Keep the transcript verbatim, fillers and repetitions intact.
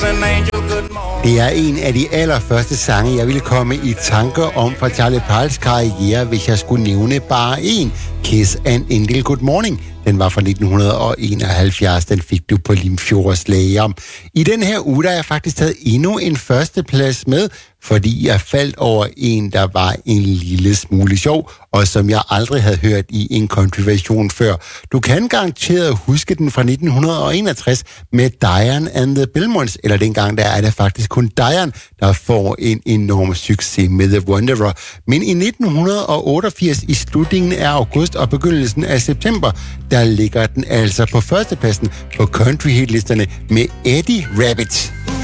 an angel good morning. Det er en af de allerførste sange, jeg ville komme i tanker om fra Charlie Parles karriere, hvis jeg skulle nævne bare en. Kiss an Angel Good Morning. Den var fra nitten enoghalvfjerds. Den fik du på Limfjords Lager. I den her uge, der har jeg faktisk taget endnu en førsteplads med, fordi jeg faldt over en, der var en lille smule sjov, og som jeg aldrig havde hørt i en country-version før. Du kan garanteret huske den fra nitten enogtres med Diane and the Belmonts, eller dengang der er det faktisk kun Diane, der får en enorm succes med The Wanderer. Men i nitten otteogfirs, i slutningen af august og begyndelsen af september, der ligger den altså på førstepladsen på country-hitlisterne med Eddie Rabbit.